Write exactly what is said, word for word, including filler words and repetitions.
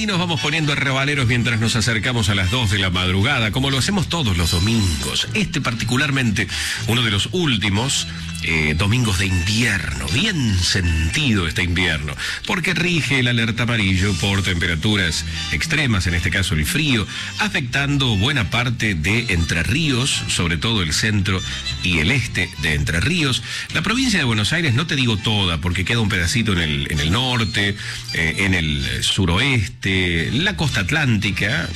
nos vamos poniendo arrabaleros mientras nos acercamos a las dos de la madrugada, como lo hacemos todos los domingos. Este particularmente, uno de los últimos eh, domingos de invierno, bien sentido este invierno, porque rige el alerta amarillo por temperaturas extremas, en este caso el frío, afectando buena parte de Entre Ríos, sobre todo el centro y el este de Entre Ríos. La provincia de Buenos Aires, no te digo toda, porque queda un pedacito en el, en el norte, eh, en el suroeste, la costa atlántica,